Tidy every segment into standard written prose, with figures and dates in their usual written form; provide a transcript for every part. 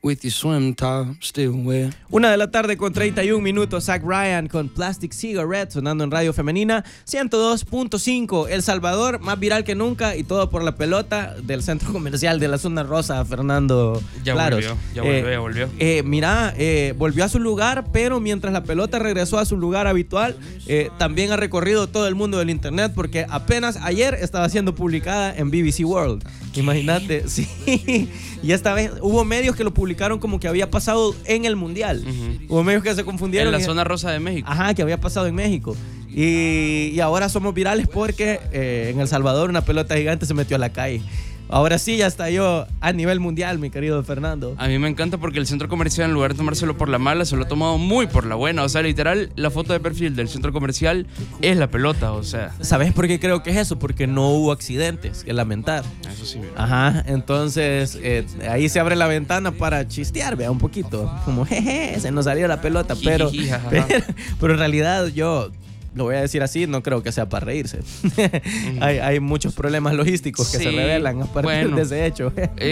with your swim top still wet. 1:31 p.m. Zach Bryan con Plastic Cigarette sonando en Radio Femenina 102.5. El Salvador más viral que nunca y todo por la pelota del centro comercial de la zona rosa, Fernando Claros. Ya volvió. Mira, volvió a su lugar, pero mientras la pelota regresó a su lugar habitual, también ha recorrido todo el mundo del internet porque apenas ayer estaba siendo publicada en BBC World. Imagínate, sí. Y esta vez hubo medios que lo publicaron como que había pasado en el Mundial. Hubo medios que se confundieron. En la zona rosa de México. Ajá, que había pasado en México. Y ahora somos virales porque en El Salvador una pelota gigante se metió a la calle. Ahora sí ya estalló a nivel mundial, mi querido Fernando. A mí me encanta porque el centro comercial, en lugar de tomárselo por la mala, se lo ha tomado muy por la buena. O sea, literal, la foto de perfil del centro comercial es la pelota, o sea. ¿Sabes por qué creo que es eso? Porque no hubo accidentes que lamentar. Eso sí. Ajá, entonces ahí se abre la ventana para chistear, vea, un poquito. Como, jeje, se nos salió la pelota, pero en realidad yo... Lo voy a decir así, no creo que sea para reírse. Hay muchos problemas logísticos que se revelan a partir de ese hecho.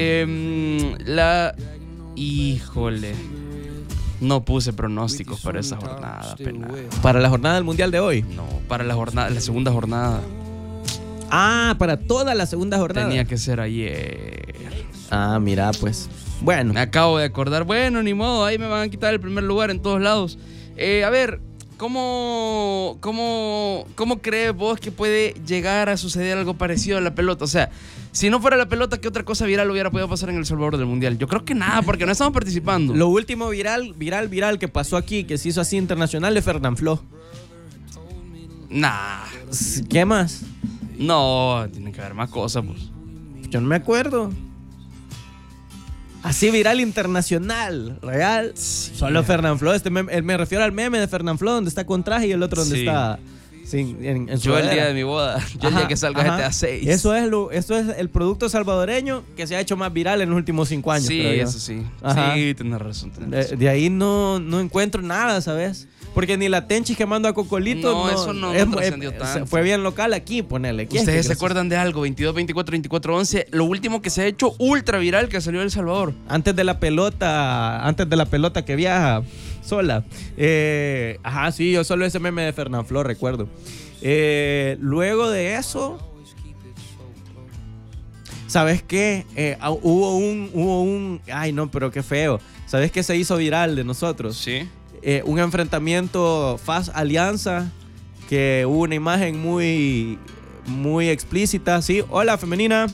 Híjole. No puse pronósticos para esa jornada, pena. ¿Para la jornada del Mundial de hoy? No, para la segunda jornada. Ah, para toda la segunda jornada. Tenía que ser ayer. Ah, mira, pues. Bueno. Me acabo de acordar. Bueno, ni modo, ahí me van a quitar el primer lugar en todos lados. A ver... ¿Cómo crees vos que puede llegar a suceder algo parecido a la pelota? O sea, si no fuera la pelota, ¿qué otra cosa viral hubiera podido pasar en El Salvador del Mundial? Yo creo que nada, porque no estamos participando. Lo último viral que pasó aquí, que se hizo así internacional, es Fernanfloo. Nah. ¿Qué más? No, tiene que haber más cosas, pues. Yo no me acuerdo. Así viral internacional, real. Sí. Solo Fernanfloo. Me refiero al meme de Fernanfloo, donde está con traje y el otro donde está en su Yo el día de mi boda, el día que salga GTA 6. Eso es el producto salvadoreño que se ha hecho más viral en los últimos 5 años. Sí, eso sí. Ajá. Sí, tienes razón. De ahí no encuentro nada, ¿sabes? Porque ni la Tenchis que mando a Cocolito. No, eso no trascendió tanto. Fue bien local aquí, ponele. ¿Ustedes se acuerdan de algo? 22, 24, 24, 11. Lo último que se ha hecho ultra viral que salió de El Salvador. Antes de la pelota que viaja sola. Ajá, sí, yo solo ese meme de Fernanfloo recuerdo. Luego de eso, ¿sabes qué? Hubo un... Ay, no, pero qué feo. ¿Sabes qué se hizo viral de nosotros? Sí. Un enfrentamiento FAS Alianza, que hubo una imagen muy explícita, ¿sí? Hola, femenina.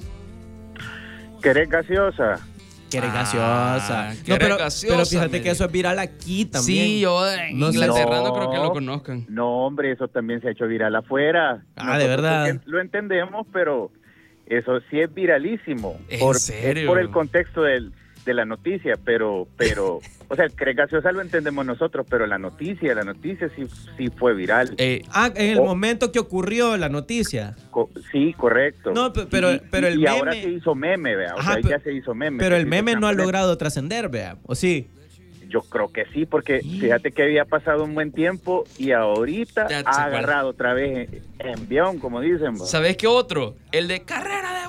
¿Querés gaseosa? ¿Quieres gaseosa? Pero fíjate que eso es viral aquí también. Sí, yo en Inglaterra no creo que lo conozcan. No, hombre, eso también se ha hecho viral afuera. Nosotros de verdad. Lo entendemos, pero eso sí es viralísimo. ¿En serio? Por el contexto de la noticia, pero o sea, el gaseosa lo entendemos nosotros, pero la noticia sí fue viral. En el momento que ocurrió la noticia. Sí, correcto. No, pero el meme... Y ahora se hizo meme, vea. O sea, ya se hizo meme. Pero el meme no ha logrado trascender, vea. ¿O sí? Yo creo que sí, porque fíjate que había pasado un buen tiempo y ahorita ha agarrado otra vez envión, como dicen. ¿Sabes qué otro? El de carrera de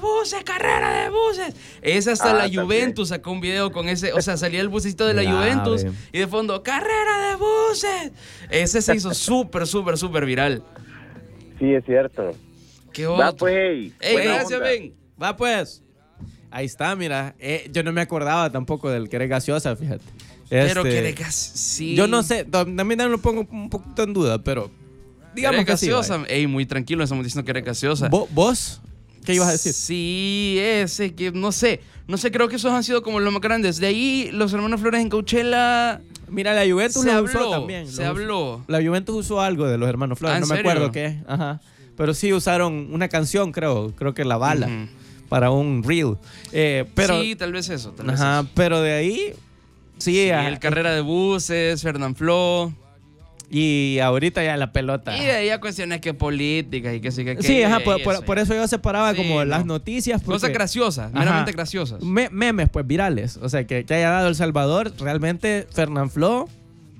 buses. Es hasta la Juventus sacó un video con ese, o sea, salía el busecito de la Juventus y de fondo, carrera de buses. Ese se hizo súper viral. Sí, es cierto. ¿Qué otro? Va pues, gracias, ven. Va pues. Ahí está, mira. Yo no me acordaba tampoco del querer gaseosa, fíjate. Pero querer gaseosa, sí. Yo no sé, también lo pongo un poquito en duda, pero digamos que gaseosa. Sí, ey, muy tranquilo, estamos diciendo que eres gaseosa. ¿Vos? ¿Qué ibas a decir? Sí, ese que no sé, creo que esos han sido como los más grandes. De ahí, los hermanos Flores en Coachella. Mira, la Juventus lo usó también. Se habló. La Juventus usó algo de los hermanos Flores, no me acuerdo qué. Ajá. Pero sí usaron una canción, creo que La Bala, para un reel. Pero, sí, tal vez eso. Pero de ahí... Sí, el carrera de buses, Fernanfloo. Y ahorita ya la pelota. Y de ahí a cuestiones que políticas y que sí, que... Sí, por eso yo separaba como las noticias. Cosas graciosas, meramente graciosas. Memes, pues, virales. O sea, que haya dado El Salvador, realmente Fernanfloo,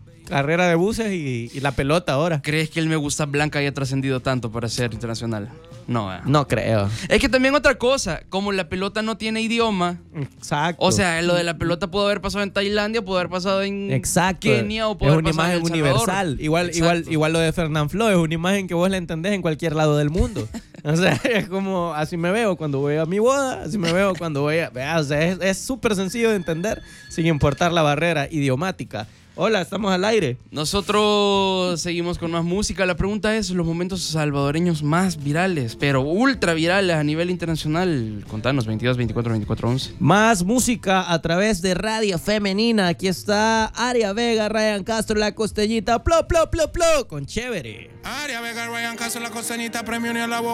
carrera de buses y la pelota ahora. ¿Crees que el Me Gusta Blanca haya trascendido tanto para ser internacional? No, No creo. Es que también otra cosa, como la pelota no tiene idioma, Exacto. o sea, lo de la pelota pudo haber pasado en Tailandia, pudo haber pasado en Exacto. Kenia o pudo es haber una pasado en imagen El Salvador. universal. Igual lo de Fernán Flo es una imagen que vos la entendés en cualquier lado del mundo. O sea, es como así me veo cuando voy a mi boda, así me veo cuando voy a... O sea, es súper sencillo de entender sin importar la barrera idiomática. Hola, estamos al aire. Nosotros seguimos con más música. La pregunta es los momentos salvadoreños más virales, pero ultra virales a nivel internacional. Contanos, 22, 24, 24, 11. Más música a través de Radio Femenina. Aquí está Aria Vega, Ryan Castro, La Costeñita, plo, plo, plo, plo, con Chévere. Aria Vega, Ryan Castro, La Costeñita, premio ni a la boca.